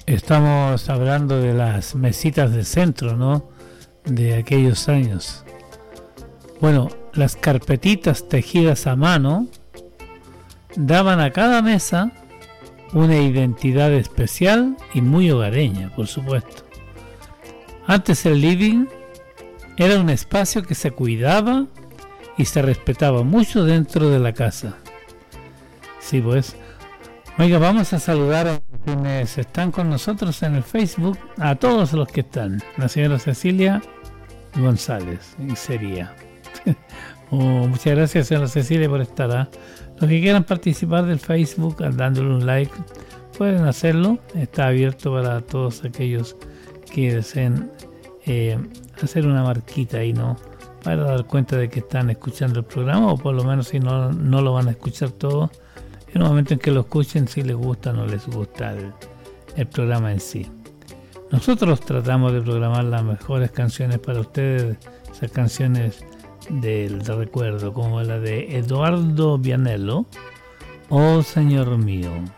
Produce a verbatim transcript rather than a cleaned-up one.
Estamos hablando de las mesitas de centro, ¿no? De aquellos años. Bueno, las carpetitas tejidas a mano daban a cada mesa una identidad especial y muy hogareña, por supuesto. Antes el living era un espacio que se cuidaba y se respetaba mucho dentro de la casa. Sí, pues. Oiga, vamos a saludar a quienes están con nosotros en el Facebook, a todos los que están. La señora Cecilia González, y sería. Oh, muchas gracias, señora Cecilia, por estar. ¿eh? Los que quieran participar del Facebook, dándole un like, pueden hacerlo. Está abierto para todos aquellos que deseen eh, hacer una marquita ahí, ¿no? Para dar cuenta de que están escuchando el programa, o por lo menos si no, no lo van a escuchar todo. En el momento en que lo escuchen, si les gusta o no les gusta el, el programa en sí. Nosotros tratamos de programar las mejores canciones para ustedes, esas canciones del recuerdo, como la de Eduardo Vianello, Oh Señor Mío.